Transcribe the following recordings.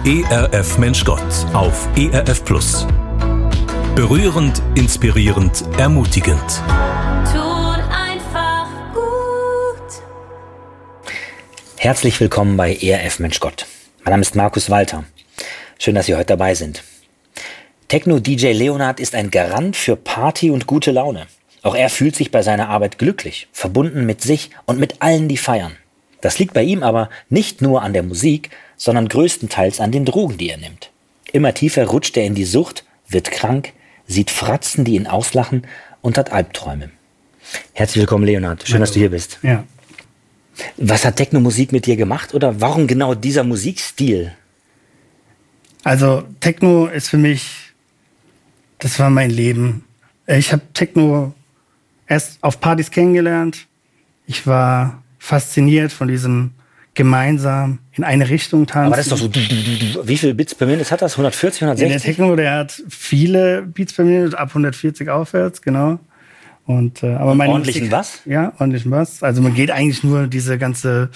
ERF Mensch Gott auf ERF Plus. Berührend, inspirierend, ermutigend. Tut einfach gut. Herzlich willkommen bei ERF Mensch Gott. Mein Name ist Markus Walter. Schön, dass Sie heute dabei sind. Techno-DJ Leonhard ist ein Garant für Party und gute Laune. Auch er fühlt sich bei seiner Arbeit glücklich, verbunden mit sich und mit allen, die feiern. Das liegt bei ihm aber nicht nur an der Musik, sondern größtenteils an den Drogen, die er nimmt. Immer tiefer rutscht er in die Sucht, wird krank, sieht Fratzen, die ihn auslachen und hat Albträume. Herzlich willkommen, Leonhard. Schön, dass du hier bist. Ja. Was hat Techno-Musik mit dir gemacht oder warum genau dieser Musikstil? Also Techno ist für mich, das war mein Leben. Ich habe Techno erst auf Partys kennengelernt. Ich war fasziniert von diesem gemeinsam in eine Richtung tanzen. Aber das ist doch so, wie viele Bits per Minute hat das? 140, 160? Ja, der Techno, der hat viele Beats per Minute, ab 140 aufwärts, genau. Und, aber meine ordentlichen Bass? Ja, ordentlichen Bass. Also man geht eigentlich nur diese ganze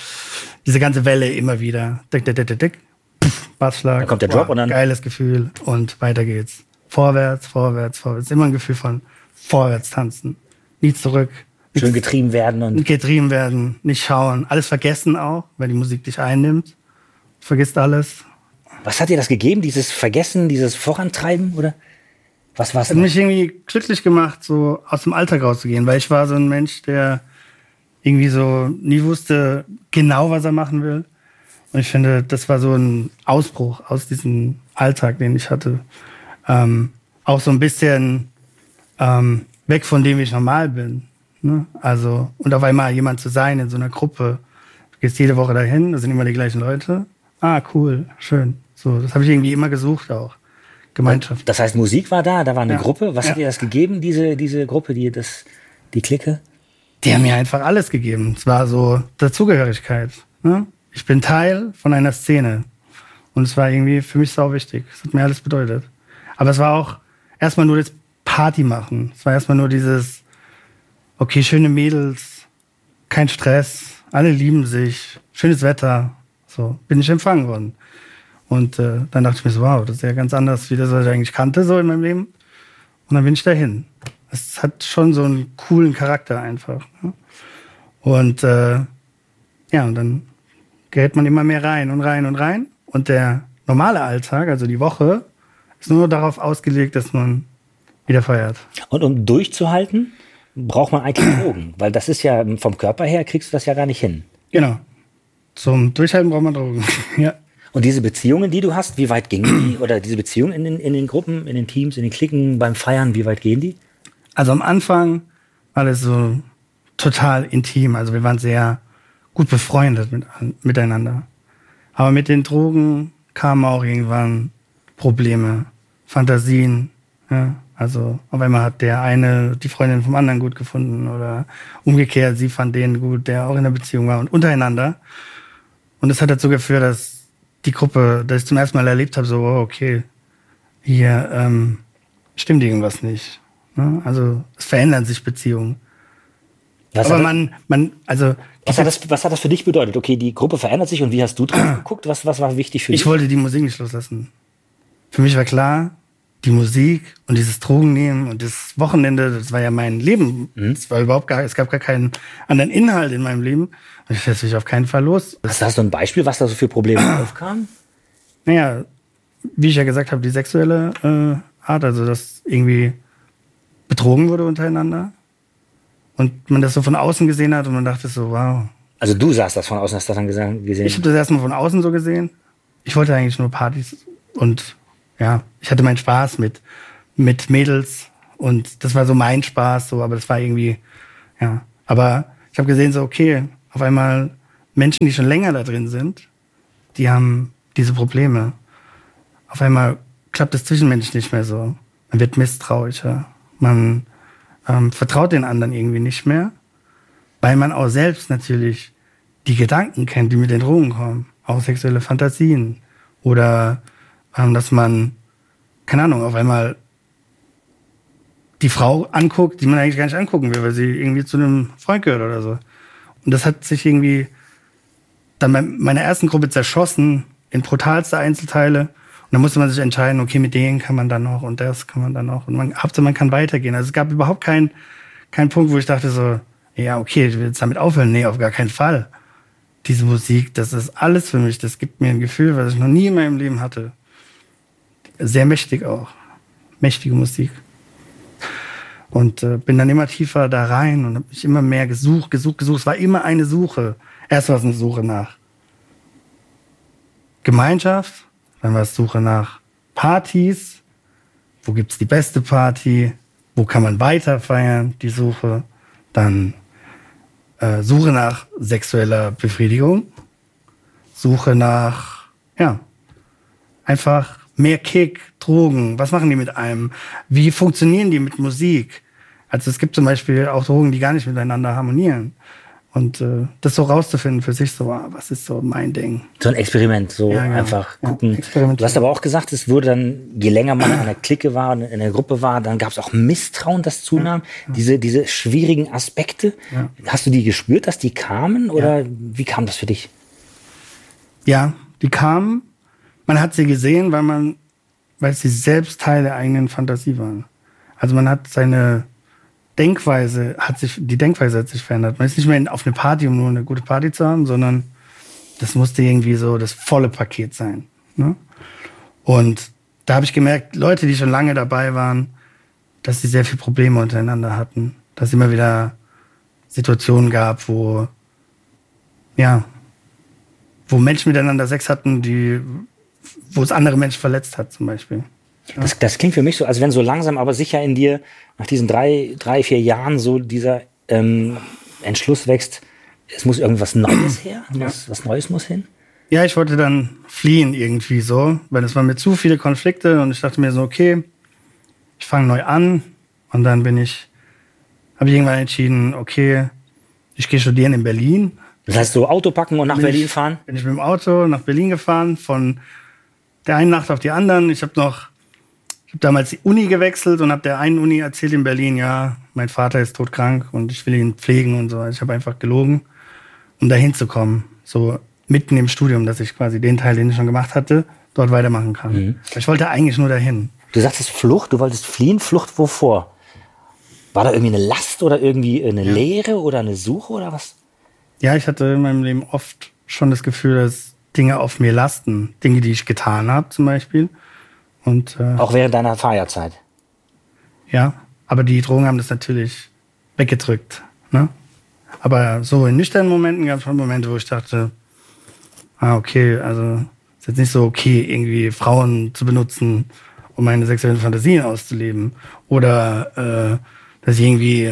Welle immer wieder. Dick, dick, dick, dick, dick. Bassschlag. Dann kommt der Drop und dann... Geiles Gefühl und weiter geht's. Vorwärts, vorwärts, vorwärts. Immer ein Gefühl von vorwärts tanzen. Nie zurück. Schön getrieben werden und... Getrieben werden, nicht schauen. Alles vergessen auch, weil die Musik dich einnimmt. Du vergisst alles. Was hat dir das gegeben? Dieses Vergessen, dieses Vorantreiben, oder? Was war's? Hat mich irgendwie glücklich gemacht, so aus dem Alltag rauszugehen, weil ich war so ein Mensch, der irgendwie so nie wusste genau, was er machen will. Und ich finde, das war so ein Ausbruch aus diesem Alltag, den ich hatte. Auch so ein bisschen weg von dem, wie ich normal bin. Ne? Also, und auf einmal jemand zu sein in so einer Gruppe. Du gehst jede Woche dahin, da sind immer die gleichen Leute. Ah, cool, schön. So, das habe ich irgendwie immer gesucht auch. Gemeinschaft. Das heißt, Musik war da war eine Ja. Gruppe. Was hat dir das gegeben, diese Gruppe, die Clique? Die haben mir einfach alles gegeben. Es war so Dazugehörigkeit. Ne? Ich bin Teil von einer Szene. Und es war irgendwie für mich sau wichtig. Es hat mir alles bedeutet. Aber es war auch erstmal nur das Party machen. Es war erstmal nur dieses, okay, schöne Mädels, kein Stress, alle lieben sich, schönes Wetter. So bin ich empfangen worden. Und dann dachte ich mir so, wow, das ist ja ganz anders, wie das, was ich eigentlich kannte, so in meinem Leben. Und dann bin ich dahin. Es hat schon so einen coolen Charakter einfach. Ne? Und und dann gerät man immer mehr rein und rein und rein. Und der normale Alltag, also die Woche, ist nur darauf ausgelegt, dass man wieder feiert. Und um durchzuhalten, braucht man eigentlich Drogen. Weil das ist ja, vom Körper her kriegst du das ja gar nicht hin. Genau. Zum Durchhalten braucht man Drogen. Ja. Und diese Beziehungen, die du hast, wie weit gingen die? Oder diese Beziehungen in den Gruppen, in den Teams, in den Cliquen, beim Feiern, wie weit gehen die? Also am Anfang war das so total intim. Also wir waren sehr gut befreundet miteinander. Aber mit den Drogen kamen auch irgendwann Probleme, Fantasien. Ja? Also auf einmal hat der eine die Freundin vom anderen gut gefunden oder umgekehrt, sie fand den gut, der auch in einer Beziehung war und untereinander. Und das hat dazu geführt, dass die Gruppe, dass ich zum ersten Mal erlebt habe, so, oh, okay, hier stimmt irgendwas nicht. Ne? Also es verändern sich Beziehungen. Was Aber was hat das für dich bedeutet? Okay, die Gruppe verändert sich und wie hast du drauf geguckt? Was war wichtig für dich? ich wollte die Musik nicht loslassen. Für mich war klar, die Musik und dieses Drogennehmen und das Wochenende, das war ja mein Leben. Es war es gab gar keinen anderen Inhalt in meinem Leben. Und ich lasse mich auf keinen Fall los. Hast du ein Beispiel, was da so für Probleme aufkamen? Naja, wie ich ja gesagt habe, die sexuelle Art, also dass irgendwie betrogen wurde untereinander. Und man das so von außen gesehen hat und man dachte so, wow. Also du sahst das von außen, hast du das dann gesehen? Ich habe das erstmal von außen so gesehen. Ich wollte eigentlich nur Partys und ja, ich hatte meinen Spaß mit Mädels und das war so mein Spaß, so, aber das war irgendwie, ja. Aber ich habe gesehen so, okay, auf einmal Menschen, die schon länger da drin sind, die haben diese Probleme. Auf einmal klappt das zwischenmenschlich nicht mehr so. Man wird misstrauischer. Man vertraut den anderen irgendwie nicht mehr, weil man auch selbst natürlich die Gedanken kennt, die mit den Drogen kommen. Auch sexuelle Fantasien. Oder dass man, keine Ahnung, auf einmal die Frau anguckt, die man eigentlich gar nicht angucken will, weil sie irgendwie zu einem Freund gehört oder so. Und das hat sich irgendwie dann bei meiner ersten Gruppe zerschossen in brutalste Einzelteile. Und dann musste man sich entscheiden, okay, mit denen kann man dann noch und das kann man dann noch. Und man kann weitergehen. Also es gab überhaupt keinen Punkt, wo ich dachte so, ja, okay, ich will jetzt damit aufhören. Nee, auf gar keinen Fall. Diese Musik, das ist alles für mich. Das gibt mir ein Gefühl, was ich noch nie in meinem Leben hatte. Sehr mächtig auch. Mächtige Musik. Und bin dann immer tiefer da rein und habe mich immer mehr gesucht. Es war immer eine Suche. Erst war es eine Suche nach Gemeinschaft, dann war es Suche nach Partys. Wo gibt's die beste Party? Wo kann man weiter feiern? Die Suche. Dann Suche nach sexueller Befriedigung. Suche nach, ja, einfach mehr Kick, Drogen. Was machen die mit einem? Wie funktionieren die mit Musik? Also es gibt zum Beispiel auch Drogen, die gar nicht miteinander harmonieren. Und das so rauszufinden für sich, so, was ist so mein Ding? So ein Experiment, so ja, einfach gucken. Du hast aber auch gesagt, es wurde dann, je länger man in einer Clique war, in einer Gruppe war, dann gab es auch Misstrauen, das zunahm. Ja. Diese schwierigen Aspekte. Ja. Hast du die gespürt, dass die kamen? Oder wie kam das für dich? Ja, die kamen. Man hat sie gesehen, weil sie selbst Teil der eigenen Fantasie waren. Also man hat die Denkweise hat sich verändert. Man ist nicht mehr auf eine Party, um nur eine gute Party zu haben, sondern das musste irgendwie so das volle Paket sein. Ne? Und da habe ich gemerkt, Leute, die schon lange dabei waren, dass sie sehr viele Probleme untereinander hatten. Dass es immer wieder Situationen gab, wo Menschen miteinander Sex hatten, wo es andere Menschen verletzt hat, zum Beispiel. Ja. Das klingt für mich so, als wenn so langsam, aber sicher in dir nach diesen 3-4 Jahren so dieser Entschluss wächst, es muss irgendwas Neues her, was Neues muss hin. Ja, ich wollte dann fliehen irgendwie so, weil es waren mir zu viele Konflikte und ich dachte mir so, okay, ich fange neu an und dann habe ich irgendwann entschieden, okay, ich gehe studieren in Berlin. Das heißt so Auto packen und nach Berlin fahren? Bin ich mit dem Auto nach Berlin gefahren, von der einen Nacht auf die anderen. Ich habe damals die Uni gewechselt und habe der einen Uni erzählt in Berlin, ja, mein Vater ist todkrank und ich will ihn pflegen und so. Ich habe einfach gelogen, um da hinzukommen. So mitten im Studium, dass ich quasi den Teil, den ich schon gemacht hatte, dort weitermachen kann. Mhm. Ich wollte eigentlich nur dahin. Du sagtest Flucht, du wolltest fliehen. Flucht wovor? War da irgendwie eine Last oder irgendwie eine Leere oder eine Suche oder was? Ja, ich hatte in meinem Leben oft schon das Gefühl, dass Dinge auf mir lasten. Dinge, die ich getan habe zum Beispiel. Und, auch während deiner Feierzeit? Ja, aber die Drogen haben das natürlich weggedrückt. Ne? Aber so in nüchternen Momenten gab es schon Momente, wo ich dachte, okay, also ist jetzt nicht so okay, irgendwie Frauen zu benutzen, um meine sexuellen Fantasien auszuleben. Oder dass ich irgendwie,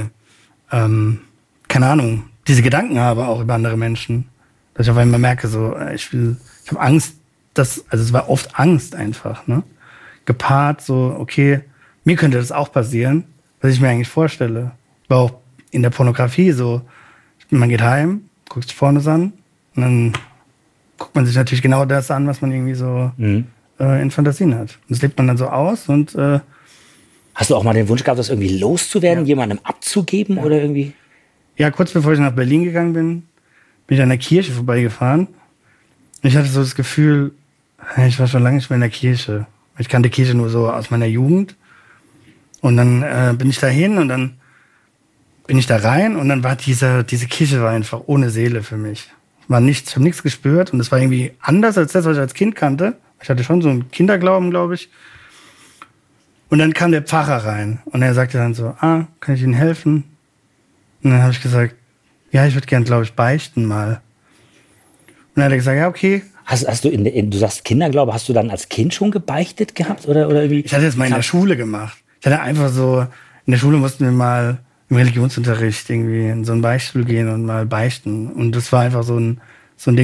keine Ahnung, diese Gedanken habe auch über andere Menschen. Dass ich auf einmal merke, so, ich habe Angst, es war oft Angst einfach, ne? Gepaart, so, okay, mir könnte das auch passieren, was ich mir eigentlich vorstelle. War auch in der Pornografie so, man geht heim, guckt sich Pornos an und dann guckt man sich natürlich genau das an, was man irgendwie so in Fantasien hat. Und das lebt man dann so aus und hast du auch mal den Wunsch gehabt, das irgendwie loszuwerden, jemandem abzugeben oder irgendwie? Ja, kurz bevor ich nach Berlin gegangen bin ich an der Kirche vorbeigefahren. Und ich hatte so das Gefühl, ich war schon lange nicht mehr in der Kirche. Ich kannte Kirche nur so aus meiner Jugend. Und dann bin ich da hin und dann bin ich da rein und dann war diese Kirche war einfach ohne Seele für mich. Ich habe nichts gespürt und es war irgendwie anders als das, was ich als Kind kannte. Ich hatte schon so einen Kinderglauben, glaube ich. Und dann kam der Pfarrer rein und er sagte dann so, kann ich Ihnen helfen? Und dann habe ich gesagt, ja, ich würde gern, glaube ich, beichten mal. Und dann hat er gesagt, ja, okay. Hast du du sagst Kinderglaube, hast du dann als Kind schon gebeichtet gehabt oder wie? Ich hatte das mal in der Schule gemacht. Ich hatte einfach so, in der Schule mussten wir mal im Religionsunterricht irgendwie in so einen Beichtstuhl gehen und mal beichten. Und das war einfach so ein Ding,